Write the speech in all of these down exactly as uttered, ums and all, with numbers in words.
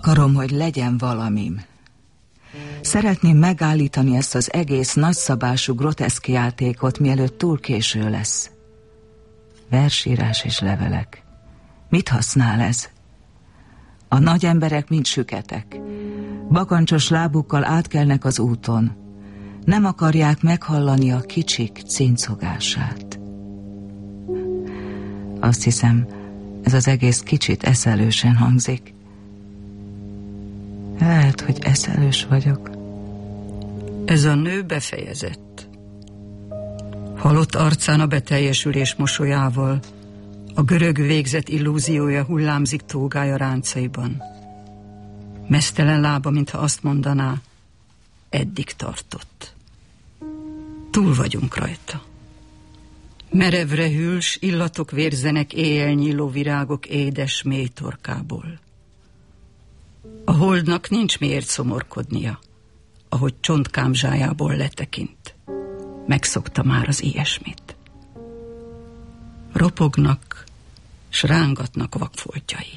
Akarom, hogy legyen valamim. Szeretném megállítani ezt az egész nagyszabású groteszk játékot, mielőtt túl késő lesz. Versírás és levelek. Mit használ ez? A nagy emberek mind süketek. Bakancsos lábukkal átkelnek az úton. Nem akarják meghallani a kicsik cincogását. Azt hiszem, ez az egész kicsit eszelősen hangzik. Lehet, hogy eszelős vagyok. Ez a nő befejezett. Halott arcán a beteljesülés mosolyával, a görög végzet illúziója hullámzik tógája ráncaiban. Meztelen lába, mintha azt mondaná, eddig tartott. Túl vagyunk rajta. Merevre hűls, illatok vérzenek éjjel nyíló virágok édes mély torkából. A holdnak nincs miért szomorkodnia, ahogy csontkámzsájából letekint. Megszokta már az ilyesmit. Ropognak, s rángatnak vakfoltjai.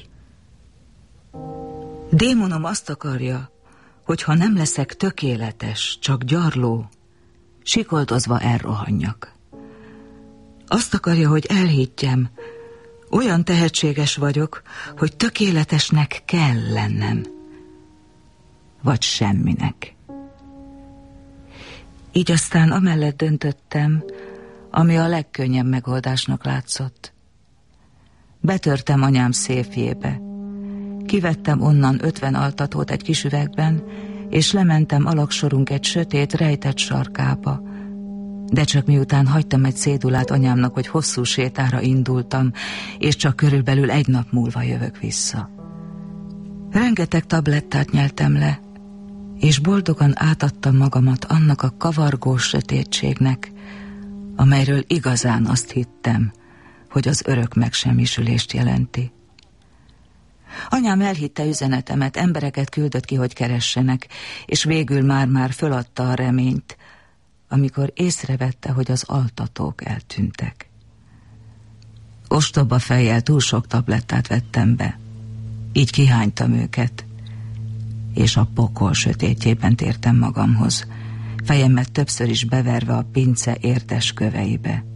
Démonom azt akarja, hogy ha nem leszek tökéletes, csak gyarló, sikoltozva elrohanjak. Azt akarja, hogy elhiggyem, olyan tehetséges vagyok, hogy tökéletesnek kell lennem. Vagy semminek. Így aztán amellett döntöttem, ami a legkönnyebb megoldásnak látszott. Betörtem anyám széfjébe. Kivettem onnan ötven altatót egy kis üvegben, és lementem alagsorunk egy sötét, rejtett sarkába. De csak miután hagytam egy cédulát anyámnak, hogy hosszú sétára indultam, és csak körülbelül egy nap múlva jövök vissza. Rengeteg tablettát nyeltem le, és boldogan átadtam magamat annak a kavargós sötétségnek, amelyről igazán azt hittem, hogy az örök megsemmisülést jelenti. Anyám elhitte üzenetemet, embereket küldött ki, hogy keressenek, és végül már-már föladta a reményt, amikor észrevette, hogy az altatók eltűntek. Ostoba fejjel túl sok tablettát vettem be, így kihánytam őket, és a pokol sötétjében tértem magamhoz, fejemet többször is beverve a pince értes köveibe.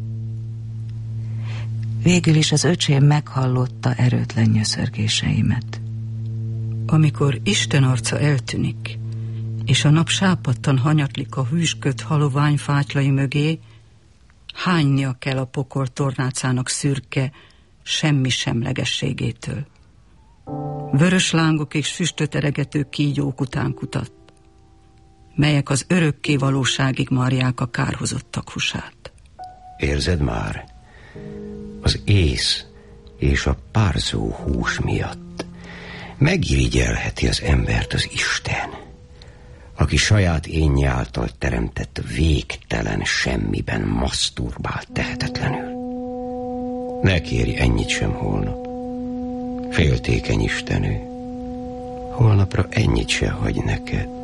Végül is az öcsém meghallotta erőtlen nyöszörgéseimet. Amikor Isten arca eltűnik, és a nap sápadtan hanyatlik a hűsköt halovány fátylai mögé, hánynia kell a pokol tornácának szürke, semmi semlegességétől. Vörös lángok és füstöt eregető kígyók után kutat, melyek az örökké valóságig marják a kárhozottak húsát. Érzed már? Az ész és a párzó hús miatt megirigyelheti az embert az Isten, aki saját énje által teremtett végtelen semmiben maszturbál tehetetlenül. Ne kérj ennyit sem holnap. Féltékeny Istenő, holnapra ennyit se hagy neked.